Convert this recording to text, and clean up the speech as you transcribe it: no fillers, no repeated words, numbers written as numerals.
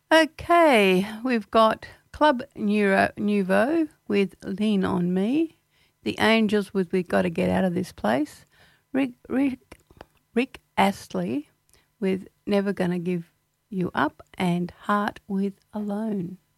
Okay, we've got Club Nouveau with Lean on Me. The Angels with We've Got to Get Out of This Place. Rick Astley with Never Gonna Give You Up. And Heart with Alone.